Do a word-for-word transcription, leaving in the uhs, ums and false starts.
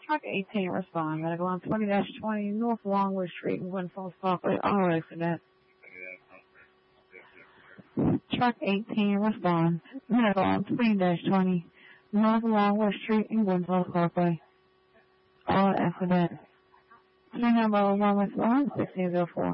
Truck eighteen, respond. Medical on twenty dash twenty North Longwood Street in Gwynn Falls Parkway. Auto accident. Truck eighteen, respond. Medical on twenty dash twenty North Longwood Street in Gwynn Falls Parkway. Auto accident. Number one, respond, sixteen oh four.